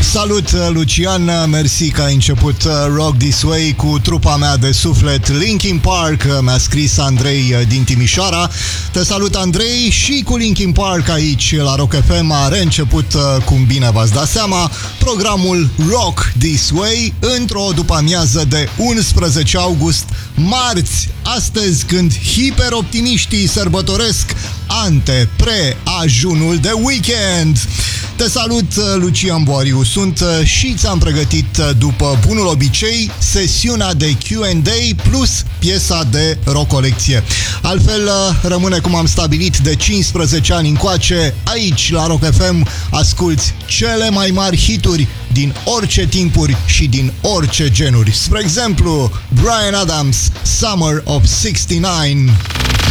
Salut, Lucian, mersi că ai început Rock This Way cu trupa mea de suflet Linkin Park, mi-a scris Andrei din Timișoara. Te salut, Andrei, și cu Linkin Park aici la Rock FM a reînceput, cum bine v-ați dat seama, programul Rock This Way într-o după-amiază de 11 august, marți, astăzi când hiperoptimiștii sărbătoresc ante-pre-ajunul de weekend. Te salut, Lucian Boariu, sunt și ți-am pregătit, după bunul obicei, sesiunea de Q&A plus piesa de rock colecție. Altfel, rămâne cum am stabilit de 15 ani încoace, aici la Rock FM asculți cele mai mari hituri din orice timpuri și din orice genuri. Spre exemplu, Bryan Adams, Summer of '69.